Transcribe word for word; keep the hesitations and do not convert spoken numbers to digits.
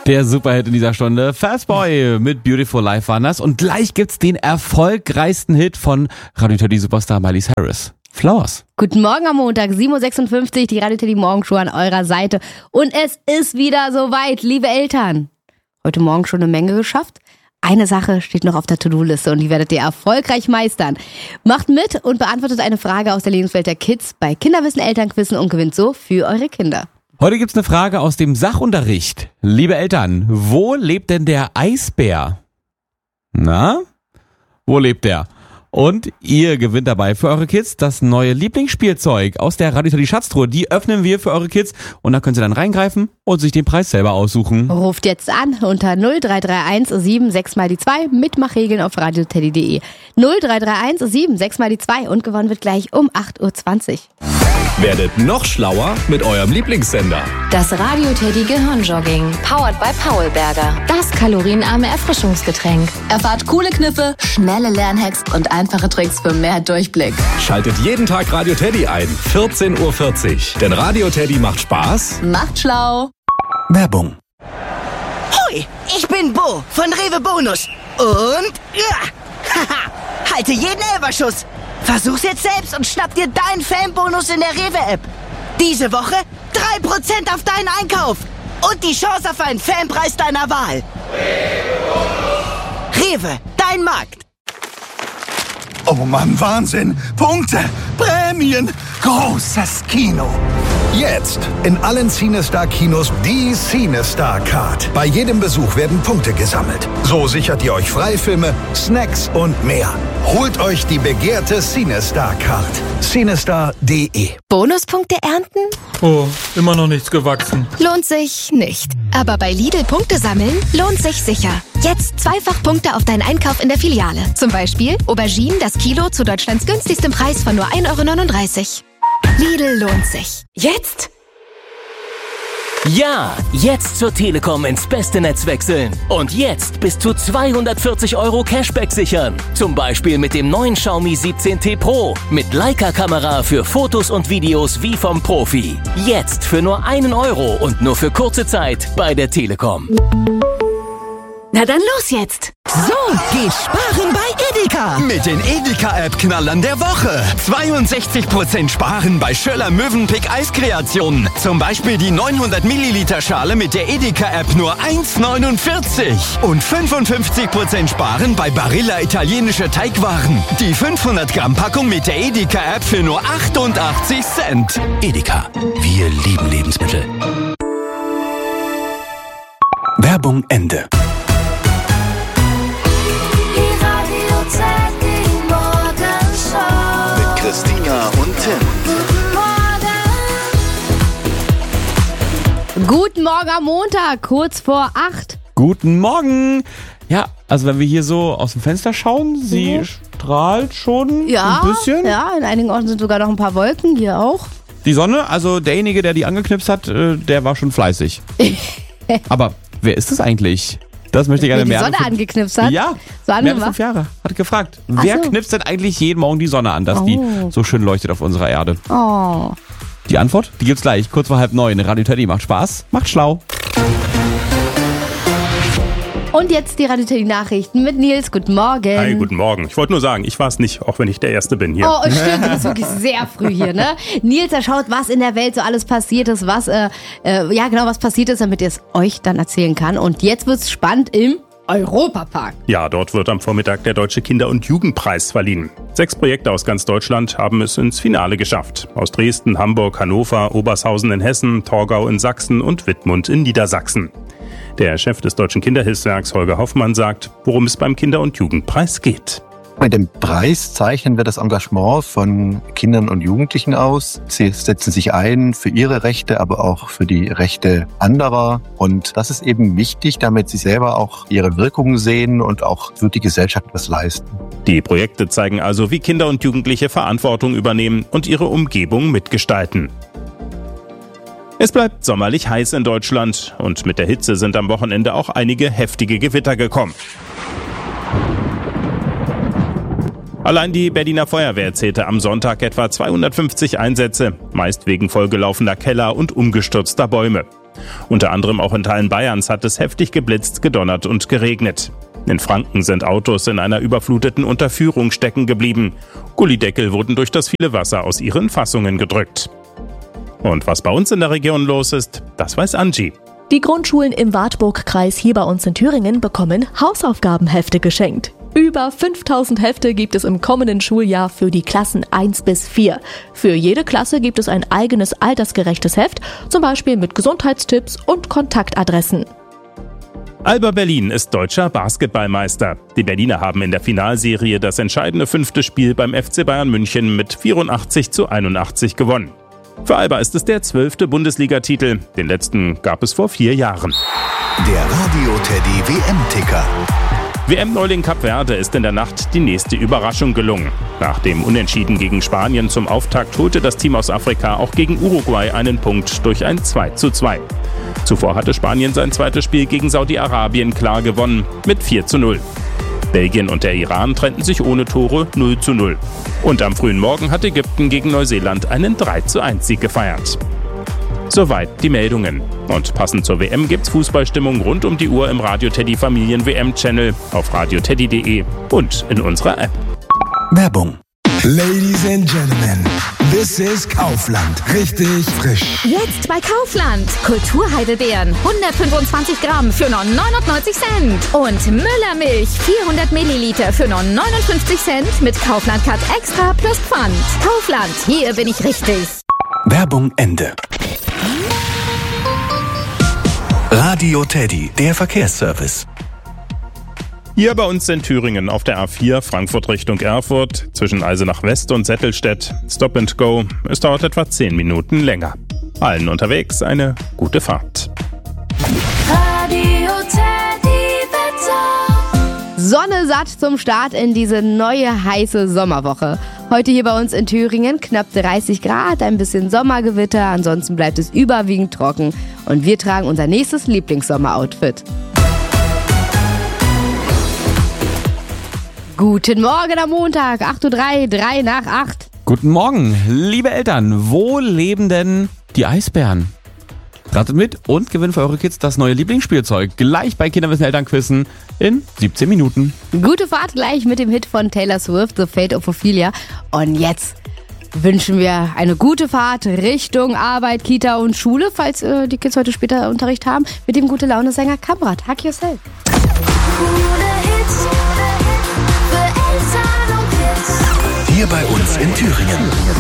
Der Superhit in dieser Stunde, Fastboy mit Beautiful Life waren das. Und gleich gibt's den erfolgreichsten Hit von Radio Teddy Superstar Miley Cyrus. Flowers. Guten Morgen am Montag, sieben Uhr sechsundfünfzig, die Radio Teddy Morgenshow an eurer Seite. Und es ist wieder soweit, liebe Eltern. Heute Morgen schon eine Menge geschafft. Eine Sache steht noch auf der To-Do-Liste und die werdet ihr erfolgreich meistern. Macht mit und beantwortet eine Frage aus der Lebenswelt der Kids bei Kinderwissen Elternquizzen und gewinnt so für eure Kinder. Heute gibt's eine Frage aus dem Sachunterricht. Liebe Eltern, wo lebt denn der Eisbär? Na? Wo lebt der? Und ihr gewinnt dabei für eure Kids das neue Lieblingsspielzeug aus der Radio Teddy Schatztruhe. Die öffnen wir für eure Kids und da können sie dann reingreifen und sich den Preis selber aussuchen. Ruft jetzt an unter null drei drei eins sieben sechs mal die zwei. Mitmachregeln auf radioteddy punkt de. null drei drei eins sieben sechs mal die zwei und gewonnen wird gleich um acht Uhr zwanzig. Werdet noch schlauer mit eurem Lieblingssender. Das Radio Teddy Gehirnjogging. Powered by Paulberger. Das kalorienarme Erfrischungsgetränk. Erfahrt coole Kniffe, schnelle Lernhacks und einfache Tricks für mehr Durchblick. Schaltet jeden Tag Radio Teddy ein, vierzehn Uhr vierzig. Denn Radio Teddy macht Spaß. Macht schlau. Werbung. Hui, ich bin Bo von Rewe Bonus. Und ja, haha, halte jeden Elberschuss. Versuch's jetzt selbst und schnapp dir deinen Fanbonus in der Rewe-App. Diese Woche drei Prozent auf deinen Einkauf. Und die Chance auf einen Fanpreis deiner Wahl. Rewe, dein Markt. Oh Mann, Wahnsinn! Punkte! Prämien! Großes Kino! Jetzt in allen CineStar-Kinos die CineStar-Card. Bei jedem Besuch werden Punkte gesammelt. So sichert ihr euch Freifilme, Snacks und mehr. Holt euch die begehrte CineStar-Card. CineStar punkt de. Bonuspunkte ernten? Oh, immer noch nichts gewachsen. Lohnt sich nicht. Aber bei Lidl Punkte sammeln lohnt sich sicher. Jetzt zweifach Punkte auf deinen Einkauf in der Filiale. Zum Beispiel Auberginen das Kilo zu Deutschlands günstigstem Preis von nur ein Euro neununddreißig. Lidl lohnt sich. Jetzt? Ja, jetzt zur Telekom ins beste Netz wechseln. Und jetzt bis zu zweihundertvierzig Euro Cashback sichern. Zum Beispiel mit dem neuen Xiaomi siebzehn T Pro. Mit Leica-Kamera für Fotos und Videos wie vom Profi. Jetzt für nur einen Euro und nur für kurze Zeit bei der Telekom. Na dann los jetzt! So geht sparen bei Edeka. Mit den Edeka-App-Knallern der Woche. zweiundsechzig Prozent sparen bei Schöller Mövenpick Eiskreationen. Zum Beispiel die neunhundert Milliliter Schale mit der Edeka-App nur eins neunundvierzig. Und fünfundfünfzig Prozent sparen bei Barilla italienische Teigwaren. Die fünfhundert Gramm Packung mit der Edeka-App für nur achtundachtzig Cent. Edeka. Wir lieben Lebensmittel. Werbung Ende. Christina und Tim. Guten Morgen am Montag, kurz vor acht. Guten Morgen. Ja, also wenn wir hier so aus dem Fenster schauen, sie mhm. strahlt schon ja, ein bisschen. Ja, in einigen Orten sind sogar noch ein paar Wolken, hier auch. Die Sonne, also derjenige, der die angeknipst hat, der war schon fleißig. Aber wer ist das eigentlich? Das möchte ich gerne mehr. Wer die Sonne angeknipst hat? Ja, so mehr als fünf Jahre. Hat gefragt. Ach Wer so. knipst denn eigentlich jeden Morgen die Sonne an, dass oh. die so schön leuchtet auf unserer Erde? Oh. Die Antwort, die gibt's gleich, kurz vor halb neun. Radio Teddy macht Spaß, macht schlau. Und jetzt die Radio Teddy Nachrichten mit Nils. Guten Morgen. Hi, guten Morgen. Ich wollte nur sagen, ich war es nicht, auch wenn ich der Erste bin hier. Oh, stimmt, das ist wirklich sehr früh hier, ne? Nils, er schaut, was in der Welt so alles passiert ist, was, äh, äh, ja genau, was passiert ist, damit er es euch dann erzählen kann. Und jetzt wird's spannend im Europapark. Ja, dort wird am Vormittag der Deutsche Kinder- und Jugendpreis verliehen. Sechs Projekte aus ganz Deutschland haben es ins Finale geschafft. Aus Dresden, Hamburg, Hannover, Obershausen in Hessen, Torgau in Sachsen und Wittmund in Niedersachsen. Der Chef des Deutschen Kinderhilfswerks, Holger Hoffmann, sagt, worum es beim Kinder- und Jugendpreis geht. Mit dem Preis zeichnen wir das Engagement von Kindern und Jugendlichen aus. Sie setzen sich ein für ihre Rechte, aber auch für die Rechte anderer. Und das ist eben wichtig, damit sie selber auch ihre Wirkungen sehen und auch für die Gesellschaft was leisten. Die Projekte zeigen also, wie Kinder und Jugendliche Verantwortung übernehmen und ihre Umgebung mitgestalten. Es bleibt sommerlich heiß in Deutschland und mit der Hitze sind am Wochenende auch einige heftige Gewitter gekommen. Allein die Berliner Feuerwehr zählte am Sonntag etwa zweihundertfünfzig Einsätze, meist wegen vollgelaufener Keller und umgestürzter Bäume. Unter anderem auch in Teilen Bayerns hat es heftig geblitzt, gedonnert und geregnet. In Franken sind Autos in einer überfluteten Unterführung stecken geblieben. Gullydeckel wurden durch das viele Wasser aus ihren Fassungen gedrückt. Und was bei uns in der Region los ist, das weiß Angie. Die Grundschulen im Wartburg-Kreis hier bei uns in Thüringen bekommen Hausaufgabenhefte geschenkt. Über fünftausend Hefte gibt es im kommenden Schuljahr für die Klassen eins bis vier. Für jede Klasse gibt es ein eigenes altersgerechtes Heft, zum Beispiel mit Gesundheitstipps und Kontaktadressen. Alba Berlin ist deutscher Basketballmeister. Die Berliner haben in der Finalserie das entscheidende fünfte Spiel beim F C Bayern München mit vierundachtzig zu einundachtzig gewonnen. Für Alba ist es der zwölfte Bundesligatitel. Den letzten gab es vor vier Jahren. Der Radio Teddy W M-Ticker. W M-Neuling Kap Verde ist in der Nacht die nächste Überraschung gelungen. Nach dem Unentschieden gegen Spanien zum Auftakt holte das Team aus Afrika auch gegen Uruguay einen Punkt durch ein zwei zu zwei. Zuvor hatte Spanien sein zweites Spiel gegen Saudi-Arabien klar gewonnen mit vier zu null. Belgien und der Iran trennten sich ohne Tore null zu null. Und am frühen Morgen hat Ägypten gegen Neuseeland einen drei zu eins Sieg gefeiert. Soweit die Meldungen. Und passend zur W M gibt's Fußballstimmung rund um die Uhr im Radio Teddy Familien W M-Channel, auf radioteddy punkt de und in unserer App. Werbung. Ladies and Gentlemen, this is Kaufland. Richtig frisch. Jetzt bei Kaufland. Kulturheidelbeeren hundertfünfundzwanzig Gramm für nur neunundneunzig Cent. Und Müllermilch vierhundert Milliliter für nur neunundfünfzig Cent mit Kaufland Cut Extra plus Pfand. Kaufland, hier bin ich richtig. Werbung Ende. Radio Teddy, der Verkehrsservice. Hier bei uns in Thüringen auf der A vier Frankfurt Richtung Erfurt zwischen Eisenach West und Settelstedt Stop and Go. Es dauert etwa zehn Minuten länger. Allen unterwegs eine gute Fahrt. Radio Teddy Wetter. Sonne satt zum Start in diese neue heiße Sommerwoche. Heute hier bei uns in Thüringen knapp dreißig Grad, ein bisschen Sommergewitter, ansonsten bleibt es überwiegend trocken. Und wir tragen unser nächstes Lieblingssommeroutfit. Guten Morgen am Montag, acht Uhr drei, drei nach acht. Guten Morgen, liebe Eltern. Wo leben denn die Eisbären? Ratet mit und gewinnt für eure Kids das neue Lieblingsspielzeug. Gleich bei Kinderwissen Elternquizzen in siebzehn Minuten. Gute Fahrt gleich mit dem Hit von Taylor Swift, The Fate of Ophelia. Und jetzt wünschen wir eine gute Fahrt Richtung Arbeit, Kita und Schule, falls äh, die Kids heute später Unterricht haben, mit dem Gute-Laune-Sänger Kamrat. Hack yourself. Hier bei uns in Thüringen.